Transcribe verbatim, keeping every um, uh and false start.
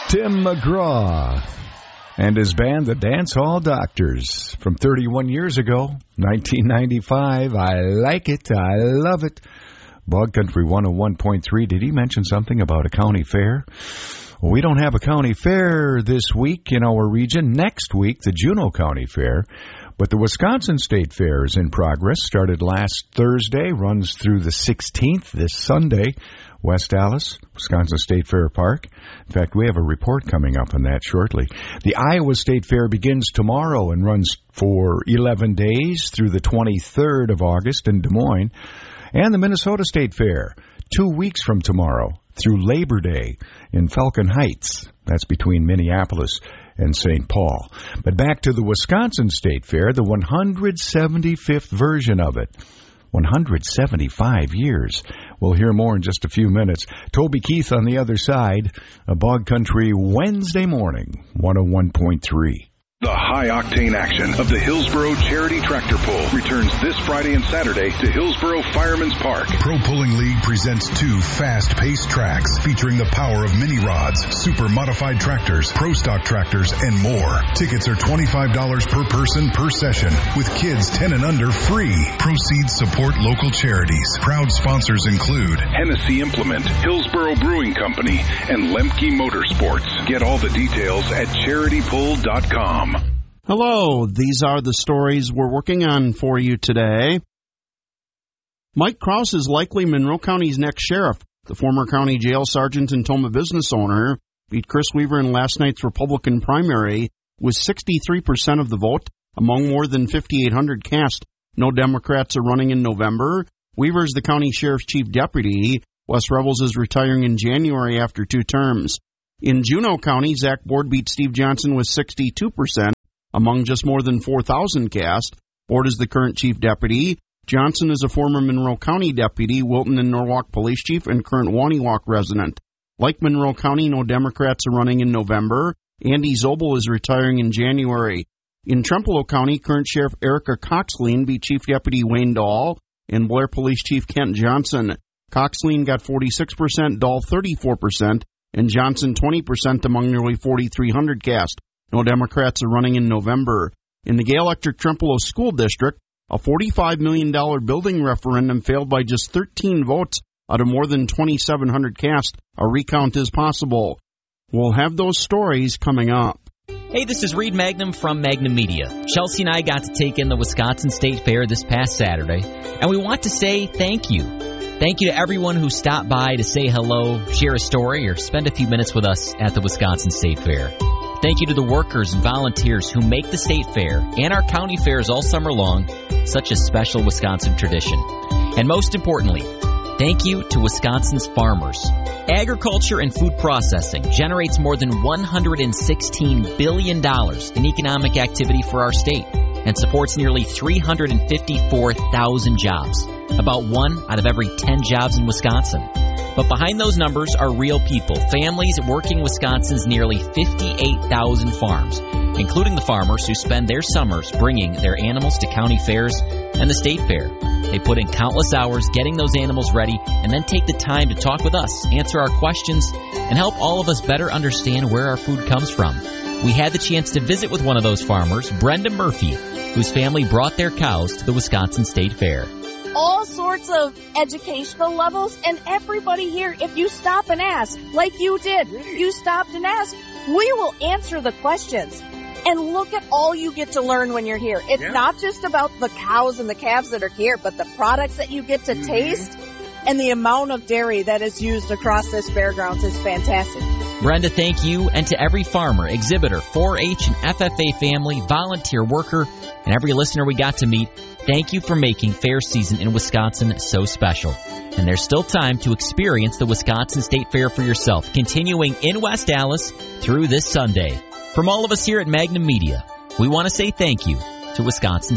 Tim McGraw and his band, the Dance Hall Doctors, from thirty-one years ago, nineteen ninety-five. I like it. I love it. Bog Country one oh one point three. Did he mention something about a county fair? Well, we don't have a county fair this week in our region. Next week, the Juneau County Fair. But the Wisconsin State Fair is in progress. Started last Thursday, runs through the sixteenth this Sunday. West Allis, Wisconsin State Fair Park. In fact, we have a report coming up on that shortly. The Iowa State Fair begins tomorrow and runs for eleven days through the twenty-third of August in Des Moines. And the Minnesota State Fair, two weeks from tomorrow through Labor Day in Falcon Heights. That's between Minneapolis and Saint Paul. But back to the Wisconsin State Fair, the one hundred seventy-fifth version of it. one hundred seventy-five years. We'll hear more in just a few minutes. Toby Keith on the other side. A Bog Country Wednesday morning, one oh one point three. The high-octane action of the Hillsboro Charity Tractor Pull returns this Friday and Saturday to Hillsboro Fireman's Park. Pro Pulling League presents two fast-paced tracks featuring the power of mini rods, super modified tractors, pro stock tractors, and more. Tickets are twenty-five dollars per person per session, with kids ten and under free. Proceeds support local charities. Proud sponsors include Hennessy Implement, Hillsboro Brewing Company, and Lemke Motorsports. Get all the details at charity pull dot com. Hello, these are the stories we're working on for you today. Mike Krause is likely Monroe County's next sheriff. The former county jail sergeant and Toma business owner beat Chris Weaver in last night's Republican primary with sixty-three percent of the vote among more than fifty-eight hundred cast. No Democrats are running in November. Weaver is the county sheriff's chief deputy. Wes Rebels is retiring in January after two terms. In Juneau County, Zach Board beat Steve Johnson with sixty-two percent. Among just more than four thousand cast. Board is the current chief deputy. Johnson is a former Monroe County deputy, Wilton and Norwalk police chief, and current Waniwalk resident. Like Monroe County, no Democrats are running in November. Andy Zobel is retiring in January. In Trempealeau County, current Sheriff Erica Coxleen beat Chief Deputy Wayne Dahl and Blair Police Chief Kent Johnson. Coxleen got forty-six percent, Dahl thirty-four percent, and Johnson twenty percent among nearly forty-three hundred cast. No Democrats are running in November. In the Gale Electric Trempealeau School District, a forty-five million dollars building referendum failed by just thirteen votes out of more than twenty-seven hundred cast. A recount is possible. We'll have those stories coming up. Hey, this is Reed Magnum from Magnum Media. Chelsea and I got to take in the Wisconsin State Fair this past Saturday, and we want to say thank you. Thank you to everyone who stopped by to say hello, share a story, or spend a few minutes with us at the Wisconsin State Fair. Thank you to the workers and volunteers who make the state fair and our county fairs all summer long such a special Wisconsin tradition. And most importantly, thank you to Wisconsin's farmers. Agriculture and food processing generates more than one hundred sixteen billion dollars in economic activity for our state and supports nearly three hundred fifty-four thousand jobs, about one out of every ten jobs in Wisconsin. But behind those numbers are real people, families working Wisconsin's nearly fifty-eight thousand farms, including the farmers who spend their summers bringing their animals to county fairs and the state fair. They put in countless hours getting those animals ready and then take the time to talk with us, answer our questions, and help all of us better understand where our food comes from. We had the chance to visit with one of those farmers, Brenda Murphy, whose family brought their cows to the Wisconsin State Fair. All sorts of educational levels, and everybody here, if you stop and ask, like you did, you stopped and asked, we will answer the questions. And look at all you get to learn when you're here. It's yeah. not just about the cows and the calves that are here, but the products that you get to mm-hmm. taste and the amount of dairy that is used across this fairgrounds is fantastic. Brenda, thank you, and to every farmer, exhibitor, four H and F F A family, volunteer worker, and every listener we got to meet, thank you for making fair season in Wisconsin so special. And there's still time to experience the Wisconsin State Fair for yourself, continuing in West Allis through this Sunday. From all of us here at Magnum Media, we want to say thank you to Wisconsin